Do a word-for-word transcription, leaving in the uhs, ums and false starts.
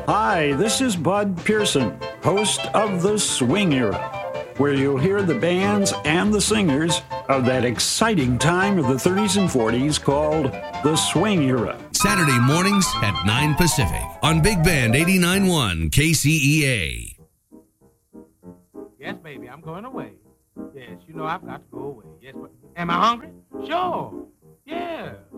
Hi, this is Bud Pearson, host of The Swing Era, where you'll hear the bands and the singers of that exciting time of the thirties and forties called The Swing Era. Saturday mornings at nine Pacific on Big Band eighty-nine point one K C E A. Yes, baby, I'm going away. Yes, you know I've got to go away. Yes, but am I hungry? Sure. Yeah.